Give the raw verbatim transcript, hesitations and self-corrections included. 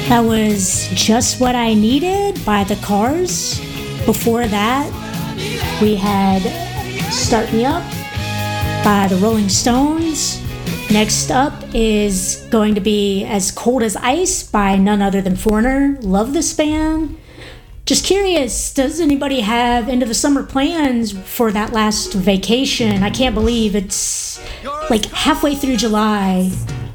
That was Just What I Needed by The Cars. Before that, we had Start Me Up by the Rolling Stones. Next up is going to be As Cold as Ice by none other than Foreigner. Love this band. Just curious, does anybody have end of the summer plans for that last vacation? I can't believe it's like halfway through July